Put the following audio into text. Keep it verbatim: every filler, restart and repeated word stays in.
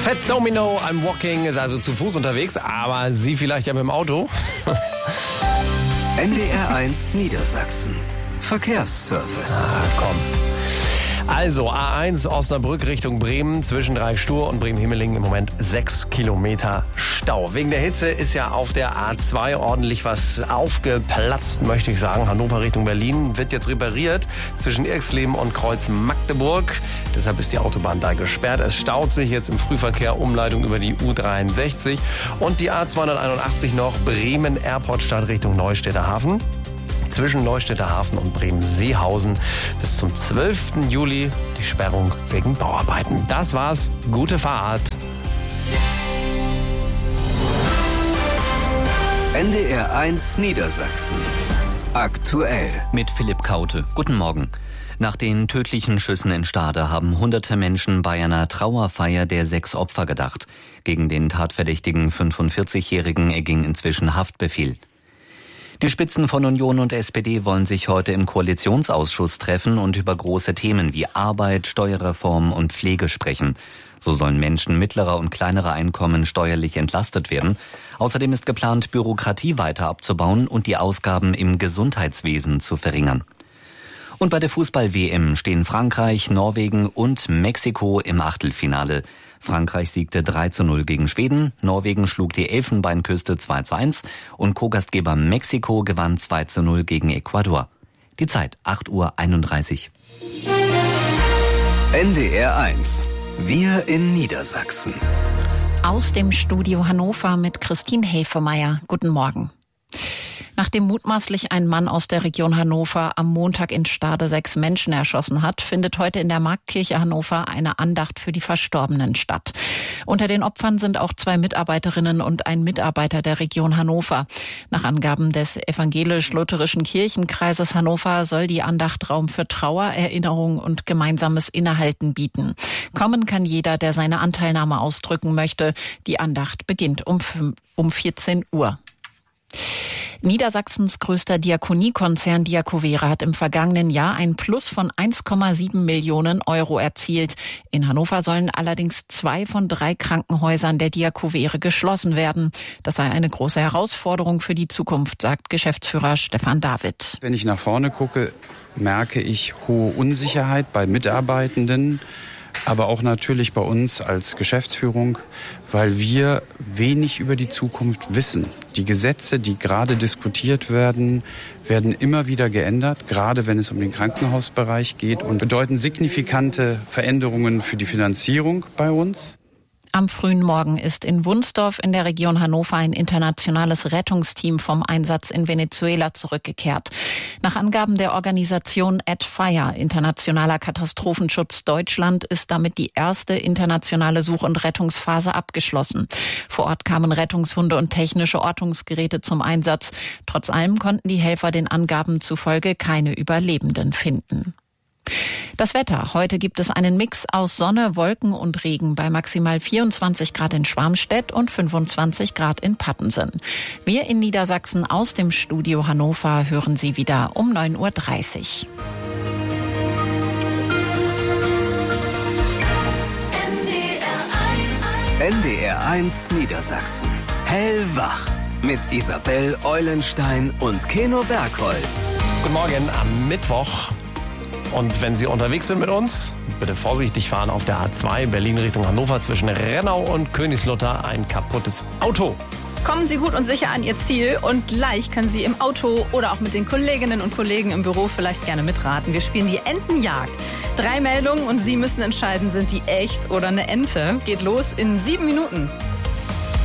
Fats Domino, I'm Walking, ist also zu Fuß unterwegs, aber Sie vielleicht ja mit dem Auto. N D R eins Niedersachsen. Verkehrsservice. Ah, komm. Also A eins Osnabrück Richtung Bremen zwischen Dreistuhr und Bremen-Himmelingen im Moment sechs Kilometer Stau. Wegen der Hitze ist ja auf der A zwei ordentlich was aufgeplatzt, möchte ich sagen. Hannover Richtung Berlin wird jetzt repariert zwischen Irxleben und Kreuz Magdeburg. Deshalb ist die Autobahn da gesperrt. Es staut sich jetzt im Frühverkehr, Umleitung über die U dreiundsechzig und die A zweihunderteinundachtzig noch Bremen-Airportstadt Richtung Neustädter Hafen. Zwischen Neustädter Hafen und Bremen-Seehausen bis zum zwölften Juli die Sperrung wegen Bauarbeiten. Das war's. Gute Fahrt. N D R eins Niedersachsen. Aktuell. Mit Philipp Kaute. Guten Morgen. Nach den tödlichen Schüssen in Stade haben hunderte Menschen bei einer Trauerfeier der sechs Opfer gedacht. Gegen den tatverdächtigen fünfundvierzigjährigen erging inzwischen Haftbefehl. Die Spitzen von Union und S P D wollen sich heute im Koalitionsausschuss treffen und über große Themen wie Arbeit, Steuerreform und Pflege sprechen. So sollen Menschen mittlerer und kleinerer Einkommen steuerlich entlastet werden. Außerdem ist geplant, Bürokratie weiter abzubauen und die Ausgaben im Gesundheitswesen zu verringern. Und bei der Fußball-W M stehen Frankreich, Norwegen und Mexiko im Achtelfinale. Frankreich siegte drei zu null gegen Schweden, Norwegen schlug die Elfenbeinküste zwei zu eins und Co-Gastgeber Mexiko gewann zwei zu null gegen Ecuador. Die Zeit acht Uhr einunddreißig. N D R eins. Wir in Niedersachsen. Aus dem Studio Hannover mit Christine Hefemeyer. Guten Morgen. Nachdem mutmaßlich ein Mann aus der Region Hannover am Montag in Stade sechs Menschen erschossen hat, findet heute in der Marktkirche Hannover eine Andacht für die Verstorbenen statt. Unter den Opfern sind auch zwei Mitarbeiterinnen und ein Mitarbeiter der Region Hannover. Nach Angaben des evangelisch-lutherischen Kirchenkreises Hannover soll die Andacht Raum für Trauer, Erinnerung und gemeinsames Innehalten bieten. Kommen kann jeder, der seine Anteilnahme ausdrücken möchte. Die Andacht beginnt um, um vierzehn Uhr. Niedersachsens größter Diakoniekonzern Diakovere hat im vergangenen Jahr ein Plus von eins Komma sieben Millionen Euro erzielt. In Hannover sollen allerdings zwei von drei Krankenhäusern der Diakovere geschlossen werden. Das sei eine große Herausforderung für die Zukunft, sagt Geschäftsführer Stefan David. Wenn ich nach vorne gucke, merke ich hohe Unsicherheit bei Mitarbeitenden, aber auch natürlich bei uns als Geschäftsführung, weil wir wenig über die Zukunft wissen. Die Gesetze, die gerade diskutiert werden, werden immer wieder geändert, gerade wenn es um den Krankenhausbereich geht und bedeuten signifikante Veränderungen für die Finanzierung bei uns. Am frühen Morgen ist in Wunsdorf in der Region Hannover ein internationales Rettungsteam vom Einsatz in Venezuela zurückgekehrt. Nach Angaben der Organisation At Fire, Internationaler Katastrophenschutz Deutschland, ist damit die erste internationale Such- und Rettungsphase abgeschlossen. Vor Ort kamen Rettungshunde und technische Ortungsgeräte zum Einsatz. Trotz allem konnten die Helfer den Angaben zufolge keine Überlebenden finden. Das Wetter. Heute gibt es einen Mix aus Sonne, Wolken und Regen bei maximal vierundzwanzig Grad in Schwarmstedt und fünfundzwanzig Grad in Pattensen. Wir in Niedersachsen aus dem Studio Hannover hören Sie wieder um neun Uhr dreißig. N D R eins Niedersachsen. Hellwach. Mit Isabel Eulenstein und Keno Bergholz. Guten Morgen am Mittwoch. Und wenn Sie unterwegs sind mit uns, bitte vorsichtig fahren auf der A zwei Berlin Richtung Hannover zwischen Rennau und Königslutter ein kaputtes Auto. Kommen Sie gut und sicher an Ihr Ziel und gleich können Sie im Auto oder auch mit den Kolleginnen und Kollegen im Büro vielleicht gerne mitraten. Wir spielen die Entenjagd. Drei Meldungen und Sie müssen entscheiden, sind die echt oder eine Ente. Geht los in sieben Minuten.